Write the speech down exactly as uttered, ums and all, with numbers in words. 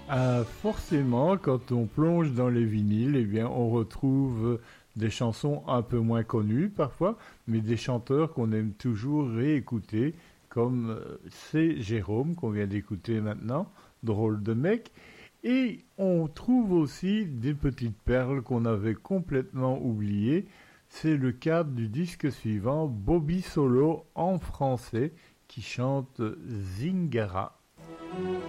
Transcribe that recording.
Ah, forcément, quand on plonge dans les vinyles, eh bien, on retrouve des chansons un peu moins connues parfois, mais des chanteurs qu'on aime toujours réécouter, comme euh, c'est Jérôme qu'on vient d'écouter maintenant, drôle de mec. Et on trouve aussi des petites perles qu'on avait complètement oubliées. C'est le cas du disque suivant, Bobby Solo en français, qui chante Zingara.